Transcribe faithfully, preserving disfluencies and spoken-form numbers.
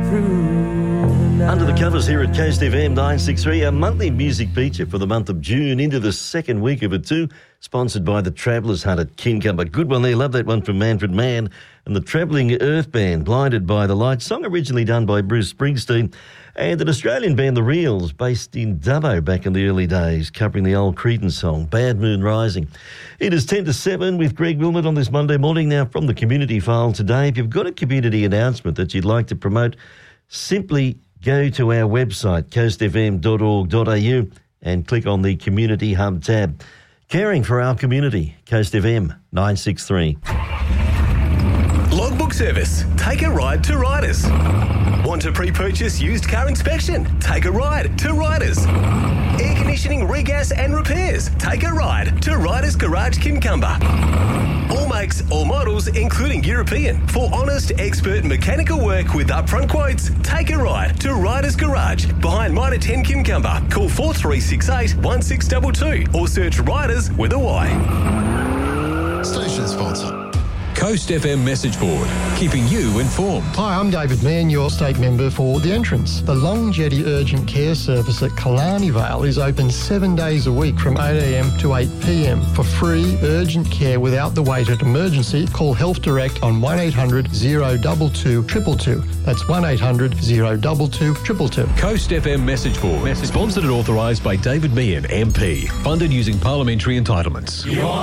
through the night. Under the covers here at Coast F M nine sixty-three, a monthly music feature for the month of June into the second week of it too, sponsored by the Travellers Hut at Kincumber. Good one there, love that one from Manfred Mann and the Travelling Earth Band, Blinded by the Light, song originally done by Bruce Springsteen, and an Australian band, The Reels, based in Dubbo back in the early days, covering the old Creedence song, Bad Moon Rising. It is ten to seven with Greg Wilmot on this Monday morning. Now, from the community file today, if you've got a community announcement that you'd like to promote, simply go to our website, coast f m dot org dot a u, and click on the Community Hub tab. Caring for our community, Coast F M nine sixty-three. Logbook service. Take a ride to Riders. Want to pre-purchase used car inspection? Take a ride to Riders. Air conditioning, regas and repairs? Take a ride to Riders Garage Kincumber. All makes, all models, including European. For honest, expert mechanical work with upfront quotes, take a ride to Riders Garage behind Mitre ten Kincumber. Call four three six eight, one six two two or search Riders with a Y. Station sponsor. Coast F M message board, keeping you informed. Hi, I'm David Mann, your state member for The Entrance. The Long Jetty Urgent Care Service at Killarney Vale is open seven days a week from eight a m to eight p m. For free urgent care without the wait at emergency, call Health Direct on one eight hundred, oh two two, two two two. That's one eight hundred, oh two two, two two two. Coast F M message board, sponsored and authorised by David Meehan, M P. Funded using parliamentary entitlements.